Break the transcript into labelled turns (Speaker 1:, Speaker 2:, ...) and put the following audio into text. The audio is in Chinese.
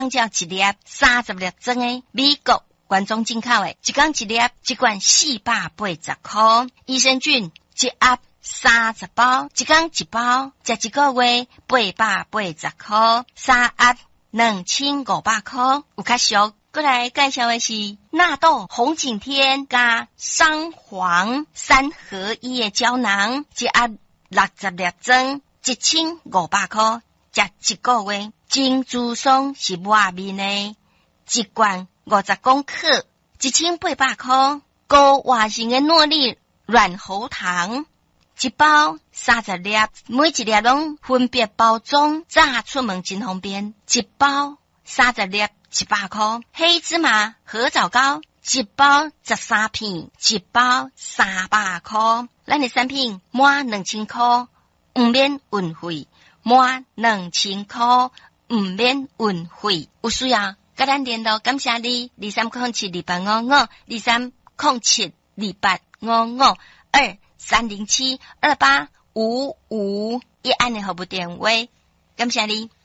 Speaker 1: 叫一粒30粒装的美国原装进口的，一缸一粒一罐480块，益生菌一盒30包，一缸一包，食一个月880块，3盒2500块，有较俗。过来介绍的是纳豆红景天加桑黄3合1的胶囊，一盒60粒装，1500块，食一个月。金珠松是外面的，一罐50公克，1800块。高活性的诺丽软喉糖，一包30粒，每一粒拢分别包装，炸出门真方便。一包30粒100块。黑芝麻合枣膏，一包13片，一包300块。咱的产品满2000块，唔免运费，满2000块。唔免运费，有需要跟咱联络，感谢你23072855230728552855一按的服务电话，感谢你。